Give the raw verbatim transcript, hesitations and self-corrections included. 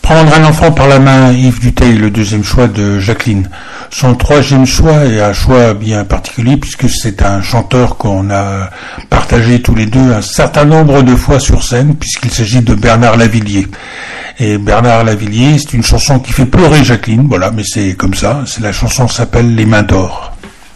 Prendre un enfant par la main, Yves Duteil, le deuxième choix de Jacqueline. Son troisième choix est un choix bien particulier puisque c'est un chanteur qu'on a partagé tous les deux un certain nombre de fois sur scène puisqu'il s'agit de Bernard Lavilliers. Et Bernard Lavilliers, c'est une chanson qui fait pleurer Jacqueline, voilà, mais c'est comme ça, c'est la chanson qui s'appelle Les Mains d'Or.